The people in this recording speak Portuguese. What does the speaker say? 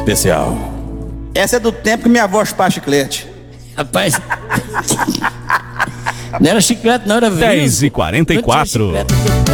especial. Essa é do tempo que minha avó chupava chiclete. Rapaz. Não era chiclete, não era vírus. 10h44.